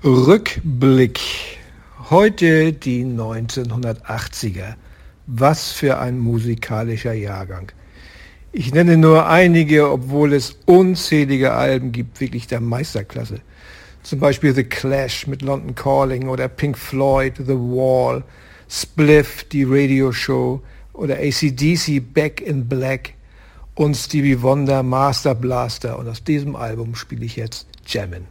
Rückblick. Heute die 1980er. Was für ein musikalischer Jahrgang. Ich nenne nur einige, obwohl es unzählige Alben gibt, wirklich der Meisterklasse. Zum Beispiel The Clash mit London Calling oder Pink Floyd, The Wall, Spliff, die Radioshow oder AC/DC Back in Black und Stevie Wonder, Master Blaster. Und aus diesem Album spiele ich jetzt Jammin'.